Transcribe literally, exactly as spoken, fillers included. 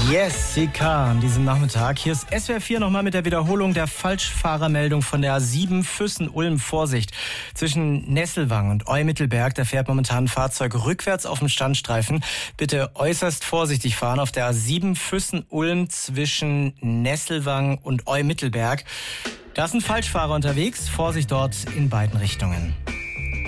Yes, C K an diesem Nachmittag. Hier ist S W R vier nochmal mit der Wiederholung der Falschfahrermeldung von der A sieben Füssen-Ulm. Vorsicht. Zwischen Nesselwang und Eu-Mittelberg, da fährt momentan ein Fahrzeug rückwärts auf dem Standstreifen. Bitte äußerst vorsichtig fahren auf der A sieben Füssen-Ulm zwischen Nesselwang und Eu-Mittelberg. Da ist ein Falschfahrer unterwegs. Vorsicht dort in beiden Richtungen.